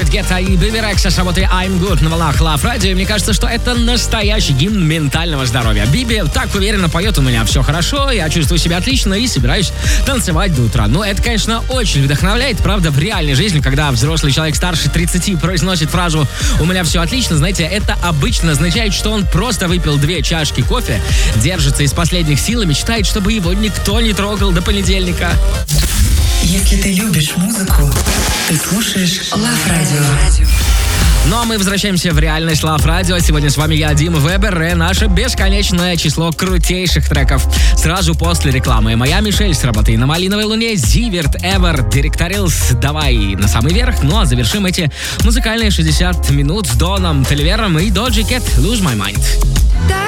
Дэвид Гетта и Биби Рекса с работой I'm Good на волнах Love Radio. И мне кажется, что это настоящий гимн ментального здоровья. Биби так уверенно поет: у меня все хорошо, я чувствую себя отлично и собираюсь танцевать до утра. Ну, это, конечно, очень вдохновляет. Правда, в реальной жизни, когда взрослый человек старше 30 произносит фразу «у меня все отлично», знаете, это обычно означает, что он просто выпил 2 чашки кофе, держится из последних сил и мечтает, чтобы его никто не трогал до понедельника. Если ты любишь музыку, ты слушаешь Love Radio. Ну а мы возвращаемся в реальность Love Radio. Сегодня с вами я, Дима Вебер, и наше бесконечное число крутейших треков сразу после рекламы. Моя Мишель с работой на Малиновой Луне, Зиверт, Эвер, Директорилс, давай на самый верх. Ну а завершим эти музыкальные 60 минут с Доном Толивером и Доджи Кэт, Lose My Mind.